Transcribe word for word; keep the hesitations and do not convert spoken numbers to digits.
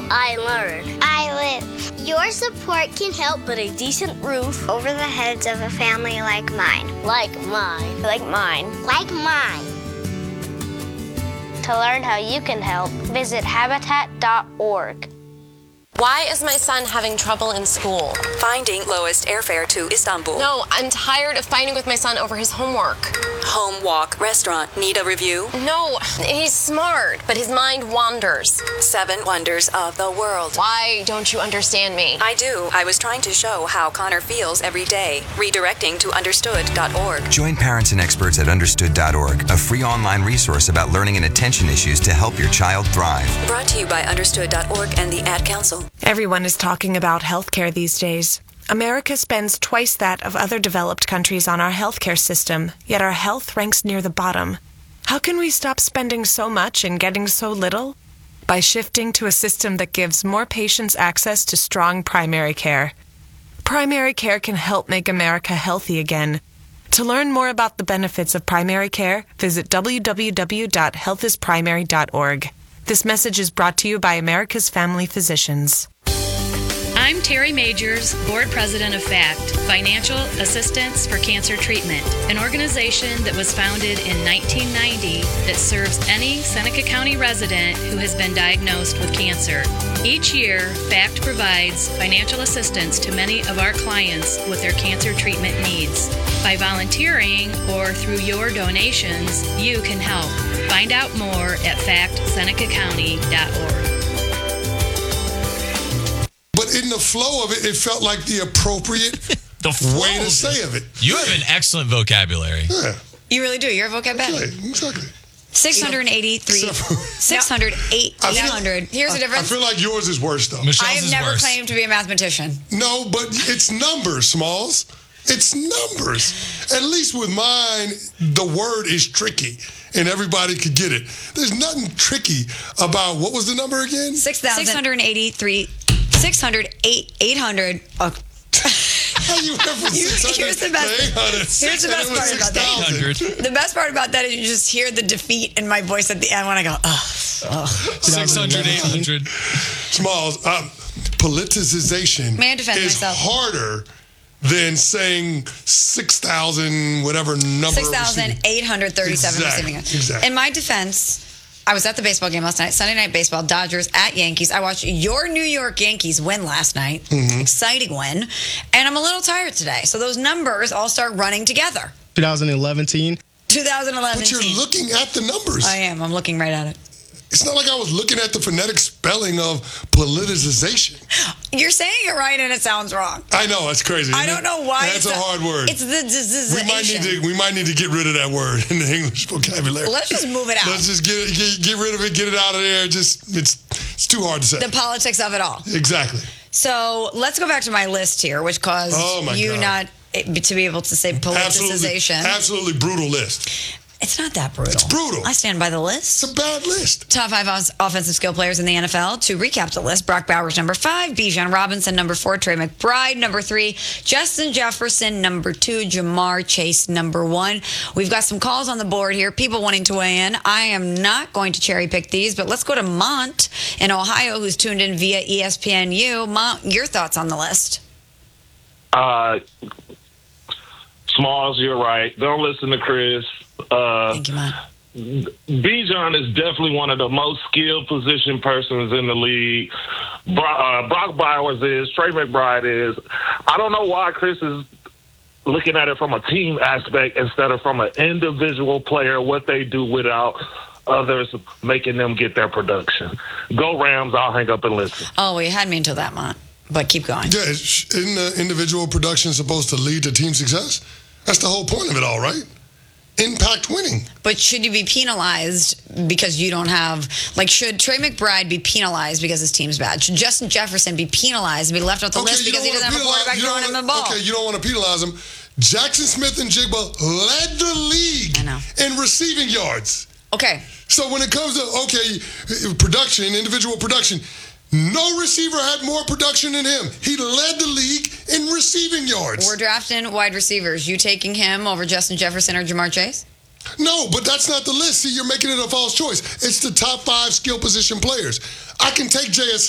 I learn. I live. Your support can help put a decent roof over the heads of a family like mine. Like mine. Like mine. Like mine. To learn how you can help, visit habitat dot org. Why is my son having trouble in school? Finding lowest airfare to Istanbul. No, I'm tired of fighting with my son over his homework. Home, walk, restaurant. Need a review? No, he's smart, but his mind wanders. Seven wonders of the world. Why don't you understand me? I do. I was trying to show how Connor feels every day. Redirecting to understood dot org. Join parents and experts at understood dot org, a free online resource about learning and attention issues to help your child thrive. Brought to you by understood dot org and the Ad Council. Everyone is talking about healthcare these days. America spends twice that of other developed countries on our healthcare system, yet our health ranks near the bottom. How can we stop spending so much and getting so little? By shifting to a system that gives more patients access to strong primary care. Primary care can help make America healthy again. To learn more about the benefits of primary care, visit w w w dot health is primary dot org. This message is brought to you by America's Family Physicians. I'm Terry Majors, Board President of FACT, Financial Assistance for Cancer Treatment, an organization that was founded in nineteen ninety that serves any Seneca County resident who has been diagnosed with cancer. Each year, FACT provides financial assistance to many of our clients with their cancer treatment needs. By volunteering or through your donations, you can help. Find out more at fact seneca county dot org. But in the flow of it, it felt like the appropriate the flow way to say of it. You have an excellent vocabulary. Yeah. You really do. You're a vocabulary. Okay, exactly. six hundred eighty-three, six hundred eight, eight hundred. Here's the difference. I feel like yours is worse, though. Michelle's I have is never worse. claimed to be a mathematician. No, but it's numbers, Smalls. It's numbers. At least with mine, the word is tricky, and everybody could get it. There's nothing tricky about, what was the number again? six hundred eighty-three, six hundred eight, eight hundred. Oh. How you went from six hundred Here's the best. to eight hundred? Here's the best part about that. The best part about that is you just hear the defeat in my voice at the end when I go, oh. oh. six hundred, eight hundred. Smalls, um, politicization May I defend is myself? harder than saying six thousand, whatever number. six thousand eight hundred thirty-seven Exactly. receiving. Exactly. In my defense, I was at the baseball game last night, Sunday Night Baseball, Dodgers at Yankees. I watched your New York Yankees win last night. Mm-hmm. Exciting win. And I'm a little tired today. So those numbers all start running together. twenty eleven team. twenty eleven But you're team. looking at the numbers. I am. I'm looking right at it. It's not like I was looking at the phonetic spelling of politicization. You're saying it right and it sounds wrong. I know, it's crazy. I don't know why. That's it's a hard word. It's the z- we might need to we might need to get rid of that word in the English vocabulary. Let's just move it out. Let's just get it, get, get rid of it, get it out of there. Just it's it's too hard to say. The politics of it all. Exactly. So let's go back to my list here, which caused oh my you God. not to be able to say politicization. Absolutely, absolutely brutal list. It's not that brutal. It's brutal. I stand by the list. It's a bad list. Top five offensive skill players in the N F L. To recap the list, Brock Bowers, number five. Bijan Robinson, number four. Trey McBride, number three. Justin Jefferson, number two. Jamar Chase, number one. We've got some calls on the board here. People wanting to weigh in. I am not going to cherry pick these, but let's go to Mont in Ohio, who's tuned in via E S P N U. Mont, your thoughts on the list? Uh, Smalls, you're right. Don't listen to Chris. Uh, Thank you, Mont. Bijan is definitely one of the most skilled position persons in the league. Bro- uh, Brock Bowers is. Trey McBride is. I don't know why Chris is looking at it from a team aspect instead of from an individual player, what they do without others making them get their production. Go Rams. I'll hang up and listen. Oh, well, you had me until that, Mont. But keep going. Yeah, isn't the individual production supposed to lead to team success? That's the whole point of it all, right? Impact winning. But should you be penalized because you don't have, like, should Trey McBride be penalized because his team's bad? Should Justin Jefferson be penalized and be left off the okay, list because he doesn't have a quarterback throwing him the ball? Okay, you don't want to penalize him. Jackson Smith and Jigba led the league I know. in receiving yards. Okay. So when it comes to, okay, production, individual production, no receiver had more production than him. He led the league in receiving yards. We're drafting wide receivers. You taking him over Justin Jefferson or Jamar Chase? No, but that's not the list. See, you're making it a false choice. It's the top five skill position players. I can take J S